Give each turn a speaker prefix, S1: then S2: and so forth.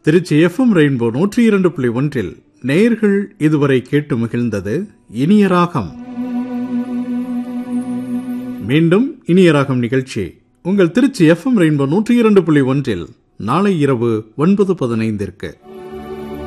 S1: Trichy FM rainbow 102.1 நேயர்கள் இதுவரை கேட்டு மகிழ்ந்தது இனிய ராகம். மீண்டும் இனிய ராகம் நிகழ்ச்சி உங்கள் திருச்சி எஃப்எம் ரெயின்போ 102.1 நாளை இரவு 9:15